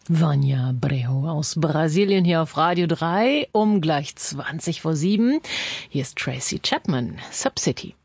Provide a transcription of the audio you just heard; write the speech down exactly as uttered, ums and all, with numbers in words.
Vânia Brejo aus Brasilien hier auf Radio drei um gleich zwanzig vor sieben. Hier ist Tracy Chapman, Subcity.